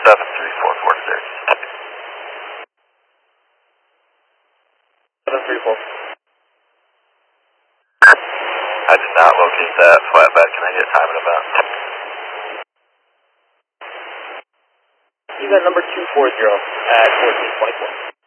73446. 734. I did not locate that flatbed. Can I get time and event? Event number 240 at 1424.